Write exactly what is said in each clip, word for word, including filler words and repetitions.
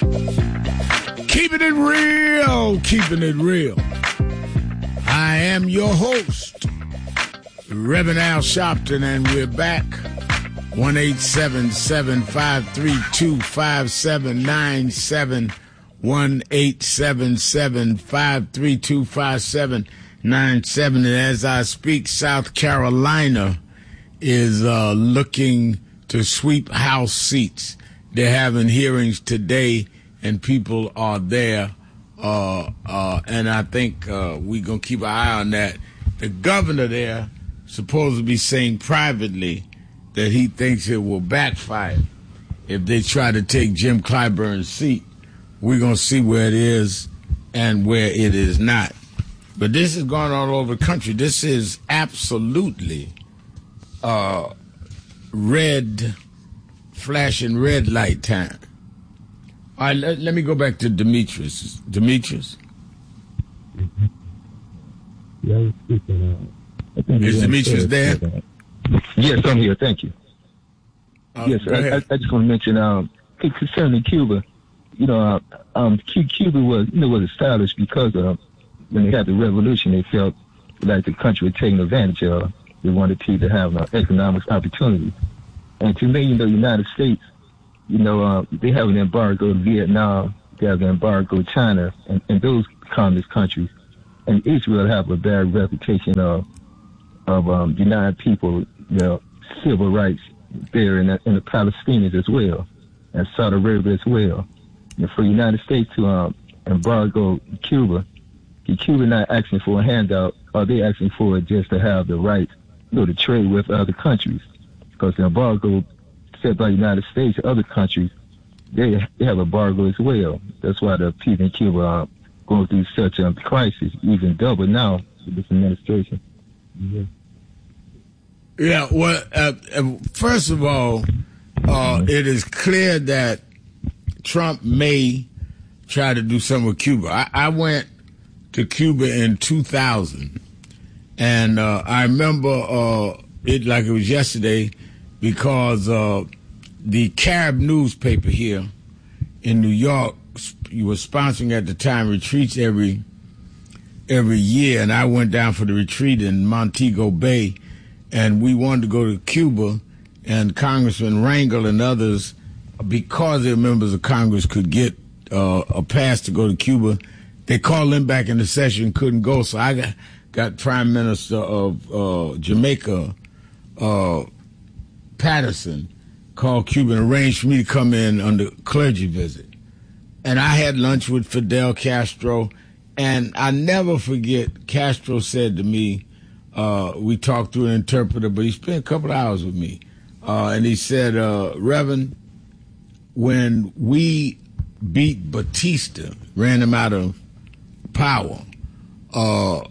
Keeping it real, keeping it real. I am your host, Reverend Al Sharpton, and we're back. one eight seven seven, five three two, five seven nine seven. one eight seven seven, five three two, five seven nine seven. And as I speak, South Carolina is uh, looking to sweep House seats. They're having hearings today, and people are there. Uh, uh, and I think uh, we're going to keep an eye on that. The governor there supposed to be saying privately that he thinks it will backfire if they try to take Jim Clyburn's seat. We're going to see where it is and where it is not. But this is going on all over the country. This is absolutely uh, red, flashing red light time. All right, let, let me go back to Demetrius. Demetrius? Yeah, is Demetrius there? Yes, I'm here. Thank you. Uh, yes, I, I, I just want to mention, um, concerning Cuba, you know, uh, um, Cuba was, you know, was established because uh, when they had the revolution, they felt like the country was taking advantage of. They wanted people to have uh, economic opportunity. And to me, you know, the United States, you know, uh, they have an embargo in Vietnam, they have an embargo in China, and, and those communist countries. And Israel have a bad reputation of of um, denying people, you know, civil rights there in the, in the Palestinians as well, and Saudi Arabia as well. And for the United States to um, embargo Cuba, Cuba not asking for a handout, or they asking for it just to have the right, you know, to trade with other countries. Because the embargo set by the United States, other countries, they, they have embargo as well. That's why the people in Cuba are going through such a crisis, even double now with this administration. Yeah. Yeah, well, uh, first of all, uh, it is clear that Trump may try to do something with Cuba. I, I went to Cuba in two thousand, and uh, I remember uh, it like it was yesterday because uh, the Carib newspaper here in New York, you were sponsoring at the time retreats every every year, and I went down for the retreat in Montego Bay, and we wanted to go to Cuba, and Congressman Rangel and others, because they're members of Congress, could get uh, a pass to go to Cuba. They called them back in the session, couldn't go, so I got, got Prime Minister of uh, Jamaica, uh, Patterson, called Cuba and arranged for me to come in on the clergy visit. And I had lunch with Fidel Castro, and I never forget, Castro said to me, uh, we talked through an interpreter, but he spent a couple of hours with me, uh, and he said, uh, Reverend, when we beat Batista, ran him out of power, uh,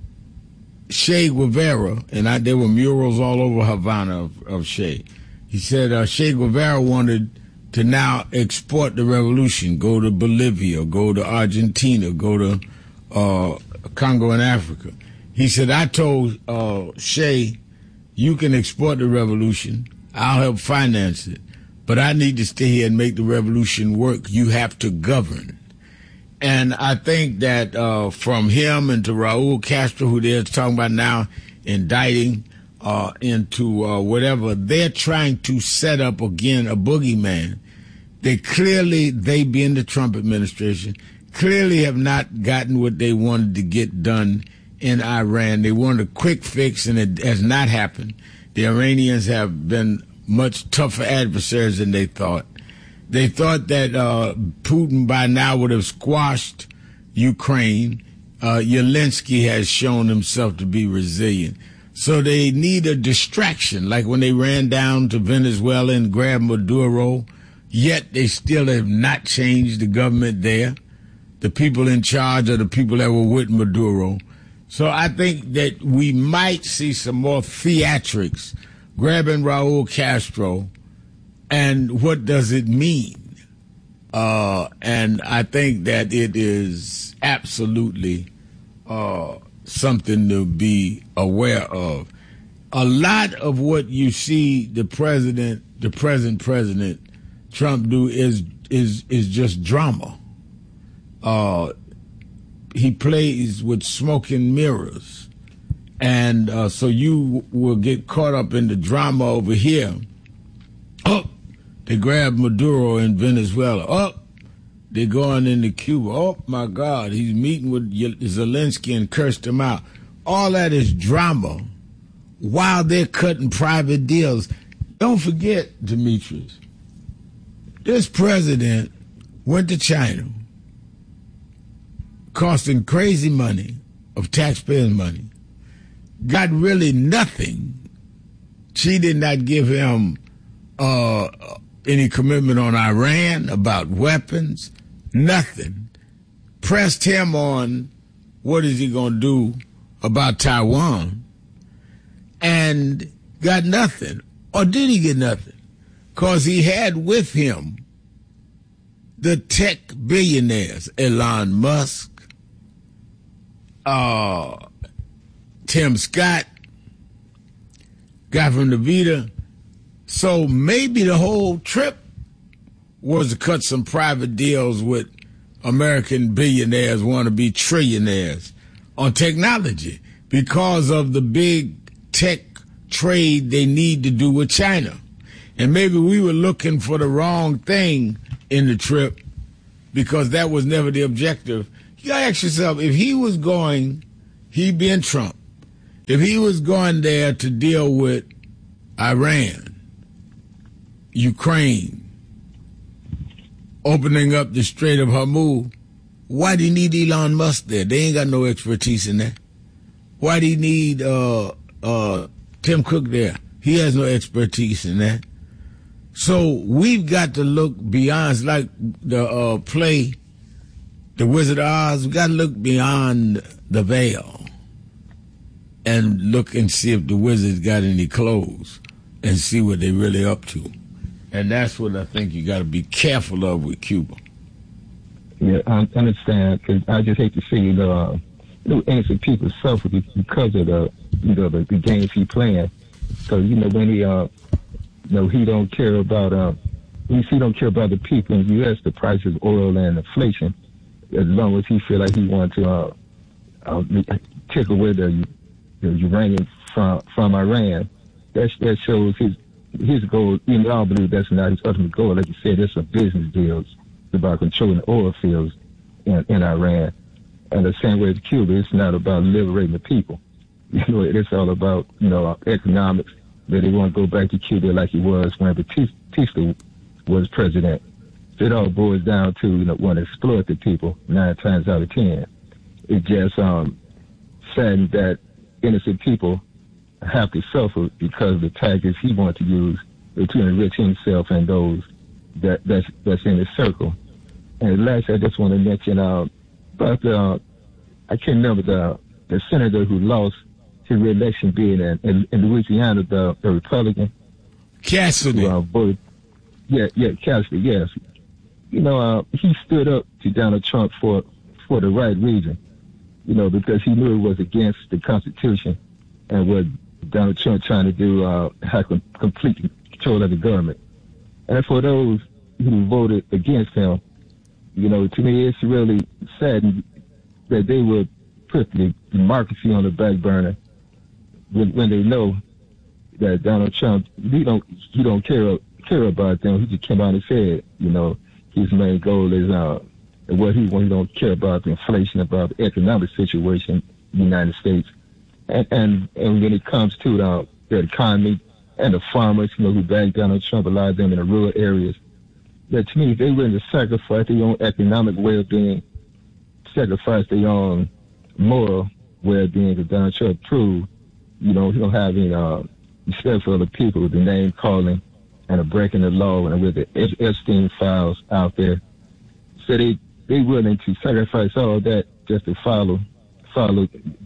Che Guevara, and I, there were murals all over Havana of, of Che. He said uh, Che Guevara wanted to now export the revolution, go to Bolivia, go to Argentina, go to uh, Congo in Africa. He said, I told uh, Che, you can export the revolution, I'll help finance it, but I need to stay here and make the revolution work. You have to govern. And I think that uh, from him and to Raul Castro, who they're talking about now, indicting uh, into uh, whatever, they're trying to set up, again, a boogeyman. They clearly, they being the Trump administration, clearly have not gotten what they wanted to get done in Iran. They wanted a quick fix, and it has not happened. The Iranians have been much tougher adversaries than they thought. They thought that uh, Putin by now would have squashed Ukraine. Uh, Zelensky has shown himself to be resilient. So they need a distraction, like when they ran down to Venezuela and grabbed Maduro, yet they still have not changed the government there. The people in charge are the people that were with Maduro. So I think that we might see some more theatrics grabbing Raul Castro. And what does it mean? Uh, and I think that it is absolutely uh, something to be aware of. A lot of what you see the president, the present president, Trump do is is is just drama. Uh, he plays with smoke and mirrors, and uh, so you will get caught up in the drama over here. Oh, they grabbed Maduro in Venezuela. Oh, they're going into Cuba. Oh, my God, he's meeting with Zelensky and cursed him out. All that is drama while they're cutting private deals. Don't forget, Demetrius, this president went to China, costing crazy money of taxpayers' money, got really nothing. She did not give him uh, any commitment on Iran about weapons, nothing. Pressed him on what is he going to do about Taiwan, and got nothing. Or did he get nothing? Because he had with him the tech billionaires, Elon Musk, uh, Tim Scott, guy from Nvidia. So maybe the whole trip was to cut some private deals with American billionaires, want to be trillionaires on technology because of the big tech trade they need to do with China. And maybe we were looking for the wrong thing in the trip because that was never the objective. You gotta ask yourself, if he was going, he being Trump, if he was going there to deal with Iran, Ukraine, opening up the Strait of Hormuz, why do you need Elon Musk there? They ain't got no expertise in that. Why do you need uh, uh, Tim Cook there? He has no expertise in that. So we've got to look beyond, it's like the uh, play, The Wizard of Oz, we've got to look beyond the veil and look and see if the wizard's got any clothes and see what they're really up to. And that's what I think you got to be careful of with Cuba. Yeah, I understand, because I just hate to see the uh, you know, innocent people suffer because of the, you know, the, the games he playing. So, you know, when he, uh, you know, he don't care about, uh, he don't care about the people in the U S, the price of oil and inflation, as long as he feel like he wants to uh, uh, take away the, the uranium from, from Iran. That, that shows his his goal. You know, I don't believe that's not his ultimate goal. Like you said, it's a business deal. It's about controlling the oil fields in, in Iran. And the same way as Cuba, it's not about liberating the people. You know, it's all about, you know, economics, that they want to go back to Cuba like it was when Batista was president. So it all boils down to, you know, want to exploit the people nine times out of ten. It just um, saddens that innocent people have to suffer because of the tactics he wants to use to enrich himself and those that that's that's in his circle. And last, I just want to mention uh, about the uh, I can't remember the the senator who lost his re-election bid in, in, in Louisiana, the, the Republican Cassidy. Who, uh, voted, yeah, yeah, Cassidy. Yes, you know, uh, he stood up to Donald Trump for for the right reason. You know, because he knew it was against the Constitution and what Donald Trump trying to do, uh, have complete control of the government. And for those who voted against him, you know, to me, it's really sad that they would put the democracy on the back burner when, when they know that Donald Trump, he don't, he don't care, care about them. He just came out and said, you know, his main goal is, uh, what he wants. He don't care about the inflation, about the economic situation in the United States. And, and, and when it comes to the, the economy and the farmers, you know, who backed Donald Trump, a lot of them in the rural areas, that to me, they willing to sacrifice their own economic well-being, sacrifice their own moral well-being, because Donald Trump proved, you know, he don't have any uh, respect for other people with the name calling and a breaking the law and with the Epstein files out there. So they, they willing to sacrifice all that just to follow follow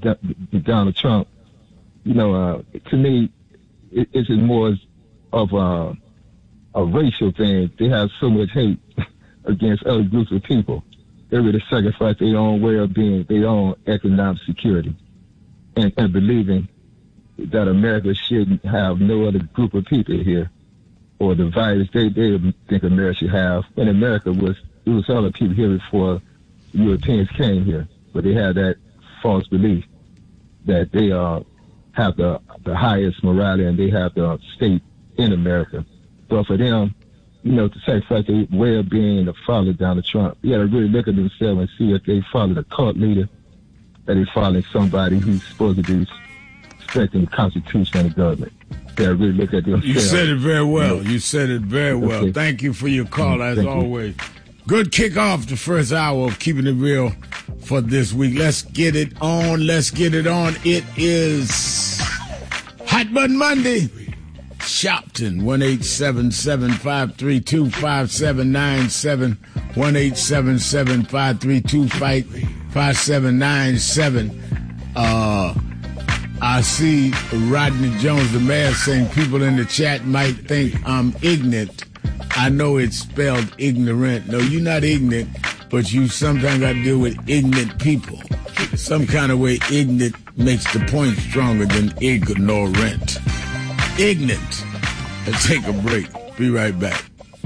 Donald Trump. You know, uh, to me, it, it's more of a, a racial thing. They have so much hate against other groups of people. They really sacrifice their own well-being, their own economic security, and, and believing that America shouldn't have no other group of people here. or the values they, they think America should have. And America was, it was other people here before Europeans came here, but they had that false belief that they uh, have the, the highest morality and they have the state in America. But for them, you know, to sacrifice their way of being to follow Donald Trump, you got to really look at themselves and see if they follow the cult leader, or they following somebody who's supposed to be respecting the Constitution and the government. They got to really look at themselves. You said it very well. You said it very well. Okay. Thank you for your call, as Thank always. You. Good kick off the first hour of Keeping It Real for this week. Let's get it on. Let's get it on. It is Hot Button Monday. Shopton, one eight seven seven, five three two, five seven nine seven, one eight seven seven, five three two, five seven nine seven. Uh, I see Rodney Jones, the mayor, saying people in the chat might think I'm ignorant. I know it's spelled ignorant. No, you're not ignorant, but you sometimes got to deal with ignorant people. Some kind of way ignorant makes the point stronger than ignorant. Ignorant. Let's take a break. Be right back.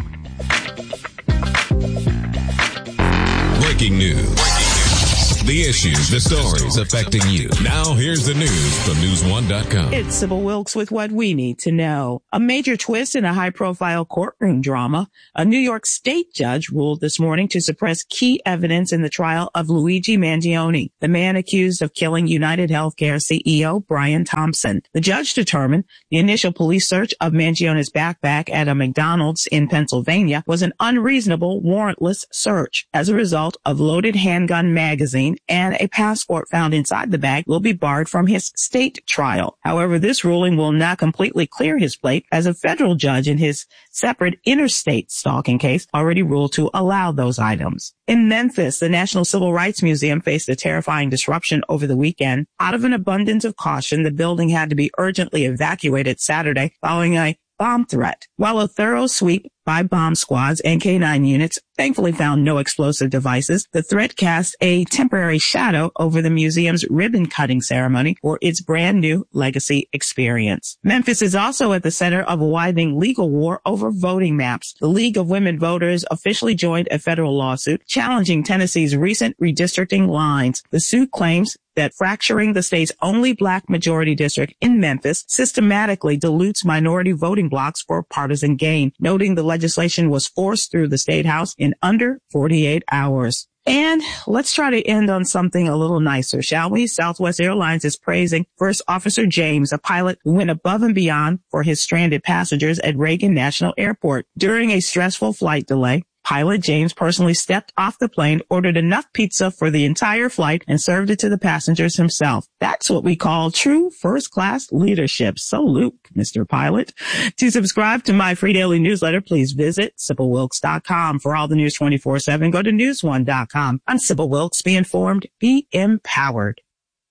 Breaking news. The issues, the stories affecting you. Now here's the news from news one dot com. It's Sybil Wilkes with what we need to know. A major twist in a high-profile courtroom drama. A New York State judge ruled this morning to suppress key evidence in the trial of Luigi Mangione, the man accused of killing United Healthcare C E O Brian Thompson. The judge determined the initial police search of Mangione's backpack at a McDonald's in Pennsylvania was an unreasonable, warrantless search. As a result, a loaded handgun magazine and a passport found inside the bag will be barred from his state trial. However, this ruling will not completely clear his plate, as a federal judge in his separate interstate stalking case already ruled to allow those items. In Memphis, the National Civil Rights Museum faced a terrifying disruption over the weekend. Out of an abundance of caution, the building had to be urgently evacuated Saturday following a bomb threat. While a thorough sweep by bomb squads and K nine units thankfully found no explosive devices, the threat cast a temporary shadow over the museum's ribbon-cutting ceremony for its brand-new legacy experience. Memphis is also at the center of a widening legal war over voting maps. The League of Women Voters officially joined a federal lawsuit challenging Tennessee's recent redistricting lines. The suit claims that fracturing the state's only black majority district in Memphis systematically dilutes minority voting blocks for partisan gain, noting the legislation was forced through the state house in under forty-eight hours. And let's try to end on something a little nicer, shall we? Southwest Airlines is praising First Officer James, a pilot who went above and beyond for his stranded passengers at Reagan National Airport. During a stressful flight delay, Pilot James personally stepped off the plane, ordered enough pizza for the entire flight, and served it to the passengers himself. That's what we call true first-class leadership. Salute, Mister Pilot. To subscribe to my free daily newsletter, please visit Sybil Wilkes dot com. For all the news twenty-four seven, go to news one dot com. I'm Sybil Wilkes. Be informed, be empowered.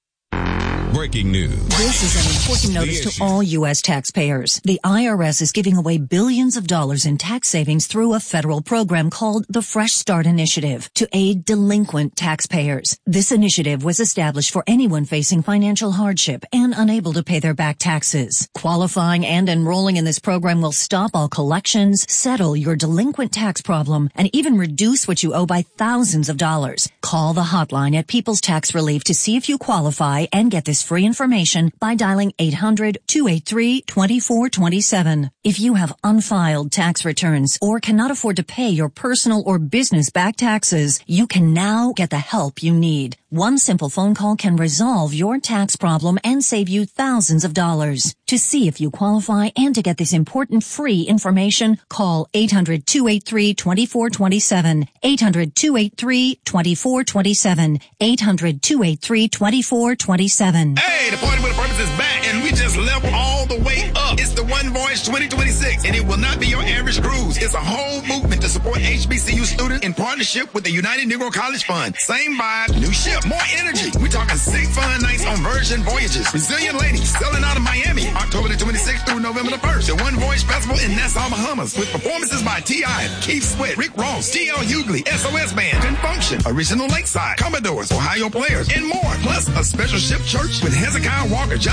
Breaking news. This is an important notice to all U S taxpayers. The I R S is giving away billions of dollars in tax savings through a federal program called the Fresh Start Initiative to aid delinquent taxpayers. This initiative was established for anyone facing financial hardship and unable to pay their back taxes. Qualifying and enrolling in this program will stop all collections, settle your delinquent tax problem, and even reduce what you owe by thousands of dollars. Call the hotline at People's Tax Relief to see if you qualify and get this free information by dialing eight hundred, two eight three, two four two seven. If you have unfiled tax returns or cannot afford to pay your personal or business back taxes, you can now get the help you need. One simple phone call can resolve your tax problem and save you thousands of dollars. To see if you qualify and to get this important free information, call eight hundred, two eight three, two four two seven, eight hundred, two eight three, two four two seven, eight hundred, two eight three, two four two seven. Hey, the Party with a Purpose is back, and we just level all the way up. It's the One Voice twenty twenty-six, and it will not be your average cruise. It's a whole movement to support H B C U students in partnership with the United Negro College Fund. Same vibe, new ship, more energy. We're talking six fun nights on Virgin Voyages. Resilient Ladies selling out of Miami, October the twenty-sixth through November the first. The One Voice Festival in Nassau, Bahamas, with performances by T I, Keith Sweat, Rick Ross, T L Hughley, S O S Band, Confunction, Original Lakeside, Commodores, Ohio Players, and more. Plus a special ship church with Hezekiah Walker, John